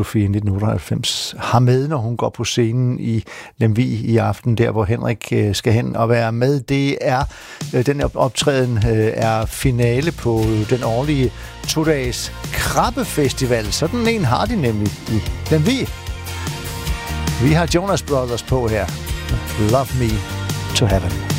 Sofie 1998 har med, når hun går på scenen i Lemvig i aften, der hvor Henrik skal hen og være med. Det er, den optræden er finale på den årlige 2-dages Krabbefestival. Sådan en har de nemlig i Lemvig. Vi har Jonas Brothers på her. Love Me to Heaven.